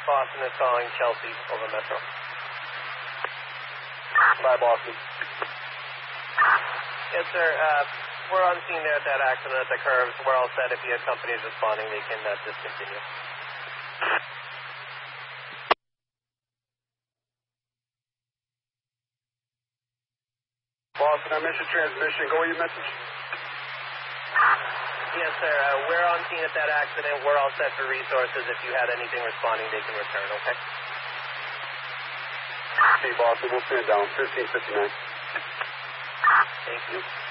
Boston is calling Chelsea over Metro. Bye, Boston. Yes, sir. We're on scene there at that accident at the curves. We're all set. If you have companies responding, they can discontinue. Boston, I missed your transmission. Go with your message. Yes, sir. We're on scene at that accident. We're all set for resources. If you had anything responding, they can return, okay? See, Boston, we'll stand down. 1559. Thank you.